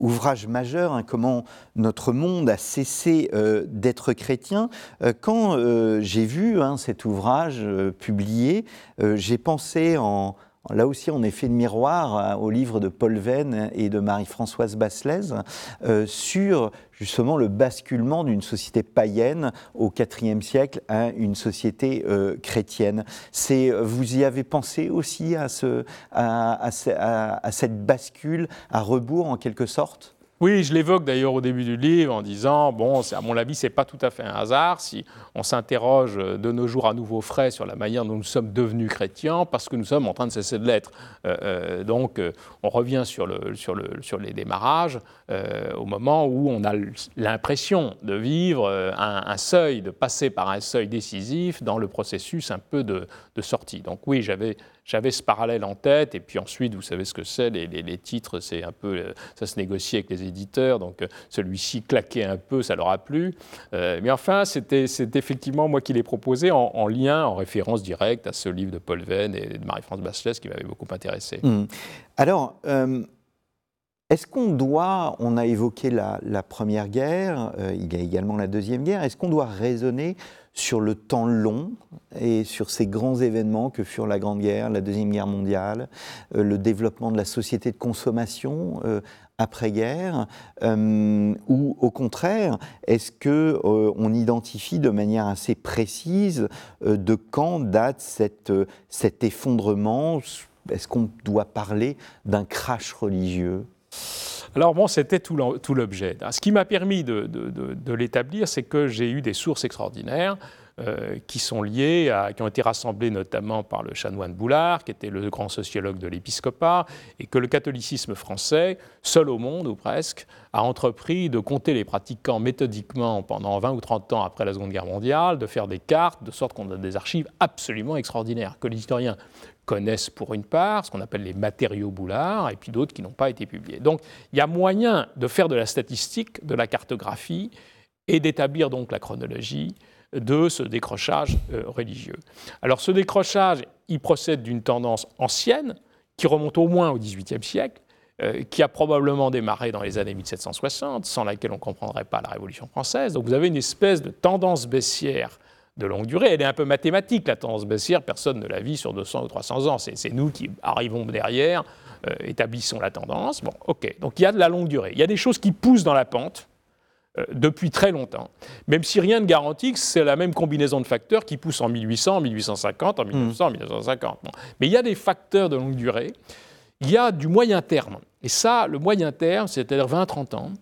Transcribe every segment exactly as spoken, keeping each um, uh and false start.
ouvrage majeur, hein, comment notre monde a cessé euh, d'être chrétien. Euh, quand euh, j'ai vu hein, cet ouvrage euh, publié, euh, j'ai pensé en... Là aussi, en effet de miroir au livre de Paul Venn et de Marie-Françoise Basselès euh, sur justement le basculement d'une société païenne au quatrième siècle à une société euh, chrétienne. C'est, vous y avez pensé aussi à, ce, à, à, à, à cette bascule à rebours en quelque sorte ? Oui, je l'évoque d'ailleurs au début du livre en disant, bon, à mon avis, ce n'est pas tout à fait un hasard si on s'interroge de nos jours à nouveau frais sur la manière dont nous sommes devenus chrétiens, parce que nous sommes en train de cesser de l'être. Euh, euh, donc, euh, on revient sur, le, sur, le, sur les démarrages euh, au moment où on a l'impression de vivre un, un seuil, de passer par un seuil décisif dans le processus un peu de, de sortie. Donc oui, j'avais... J'avais ce parallèle en tête, et puis ensuite, vous savez ce que c'est, les, les, les titres, c'est un peu, ça se négocie avec les éditeurs, donc celui-ci claquait un peu, ça leur a plu. Euh, mais enfin, c'était, c'était effectivement moi qui l'ai proposé en, en lien, en référence directe à ce livre de Paul Venn et de Marie-France Basselès qui m'avait beaucoup intéressé. Mmh. Alors, euh, est-ce qu'on doit, on a évoqué la, la Première Guerre, euh, il y a également la Deuxième Guerre, est-ce qu'on doit raisonner sur le temps long et sur ces grands événements que furent la Grande Guerre, la Deuxième Guerre mondiale, euh, le développement de la société de consommation euh, après-guerre, euh, ou au contraire, est-ce que euh, on identifie de manière assez précise euh, de quand date cette, euh, cet effondrement ? Est-ce qu'on doit parler d'un crash religieux ? Alors bon, c'était tout l'objet. Ce qui m'a permis de, de, de, de l'établir, c'est que j'ai eu des sources extraordinaires euh, qui sont liées, à, qui ont été rassemblées notamment par le chanoine Boulard, qui était le grand sociologue de l'épiscopat, et que le catholicisme français, seul au monde ou presque, a entrepris de compter les pratiquants méthodiquement pendant vingt ou trente ans après la Seconde Guerre mondiale, de faire des cartes, de sorte qu'on a des archives absolument extraordinaires, que les historiens connaissent pour une part, ce qu'on appelle les matériaux Boulard, et puis d'autres qui n'ont pas été publiés. Donc, il y a moyen de faire de la statistique, de la cartographie, et d'établir donc la chronologie de ce décrochage euh, religieux. Alors, ce décrochage, il procède d'une tendance ancienne, qui remonte au moins au dix-huitième siècle, euh, qui a probablement démarré dans les années mille sept cent soixante, sans laquelle on ne comprendrait pas la Révolution française. Donc, vous avez une espèce de tendance baissière de longue durée. Elle est un peu mathématique, la tendance baissière, personne ne la vit sur deux cents ou trois cents ans. C'est, c'est nous qui arrivons derrière, euh, établissons la tendance. Bon, ok. Donc il y a de la longue durée. Il y a des choses qui poussent dans la pente euh, depuis très longtemps, même si rien ne garantit que c'est la même combinaison de facteurs qui poussent en mille huit cents, en mille huit cent cinquante, en mille neuf cents, en mille neuf cent cinquante. Bon. Mais il y a des facteurs de longue durée. Il y a du moyen terme. Et ça, le moyen terme, c'est-à-dire vingt à trente ans,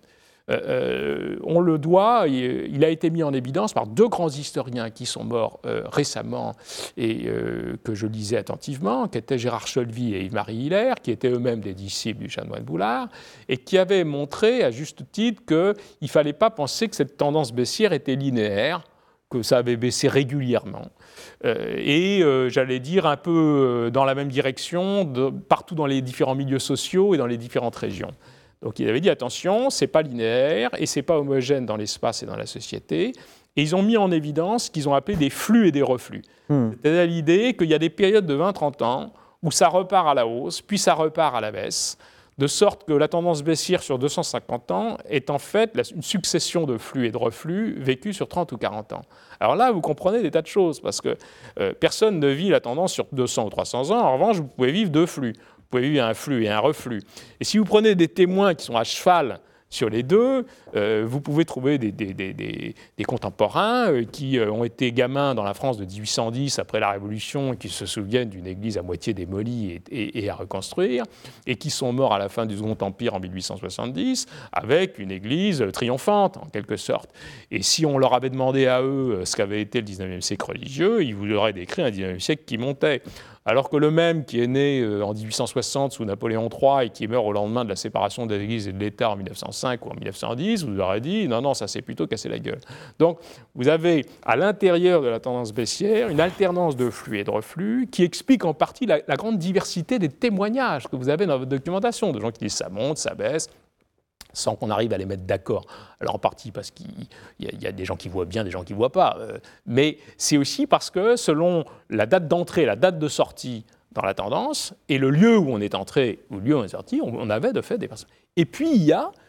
Euh, on le doit, il a été mis en évidence par deux grands historiens qui sont morts euh, récemment et euh, que je lisais attentivement, qui étaient Gérard Cholvy et Yves-Marie Hilaire, qui étaient eux-mêmes des disciples du chanoine Boulard, et qui avaient montré, à juste titre, qu'il ne fallait pas penser que cette tendance baissière était linéaire, que ça avait baissé régulièrement. Euh, et euh, j'allais dire un peu dans la même direction, de, partout dans les différents milieux sociaux et dans les différentes régions. Donc il avait dit attention, c'est pas linéaire et c'est pas homogène dans l'espace et dans la société. Et ils ont mis en évidence ce qu'ils ont appelé des flux et des reflux. Mmh. C'est-à-dire l'idée qu'il y a des périodes de vingt à trente ans où ça repart à la hausse, puis ça repart à la baisse, de sorte que la tendance baissière sur deux cent cinquante ans est en fait une succession de flux et de reflux vécus sur trente ou quarante ans. Alors là, vous comprenez des tas de choses, parce que euh, personne ne vit la tendance sur deux cents ou trois cents ans. En revanche, vous pouvez vivre deux flux. Vous pouvez vivre un flux et un reflux. Et si vous prenez des témoins qui sont à cheval sur les deux, euh, vous pouvez trouver des, des, des, des, des contemporains euh, qui euh, ont été gamins dans la France de dix-huit cent dix après la Révolution et qui se souviennent d'une église à moitié démolie et, et, et à reconstruire, et qui sont morts à la fin du Second Empire en mille huit cent soixante-dix avec une église triomphante en quelque sorte. Et si on leur avait demandé à eux ce qu'avait été le dix-neuvième siècle religieux, ils vous auraient décrit un dix-neuvième siècle qui montait. Alors que le même qui est né en dix-huit cent soixante sous Napoléon trois et qui meurt au lendemain de la séparation de l'Église et de l'État en mille neuf cent cinq ou en mille neuf cent dix, vous aurez dit non, non, ça s'est plutôt cassé la gueule. Donc vous avez à l'intérieur de la tendance baissière une alternance de flux et de reflux qui explique en partie la, la grande diversité des témoignages que vous avez dans votre documentation, de gens qui disent ça monte, ça baisse, sans qu'on arrive à les mettre d'accord. Alors en partie parce qu'il y a, il y a des gens qui voient bien, des gens qui ne voient pas. Euh, mais c'est aussi parce que selon la date d'entrée, la date de sortie dans la tendance, et le lieu où on est entré, ou le lieu où on est sorti, on, on avait de fait des personnes. Et puis il y a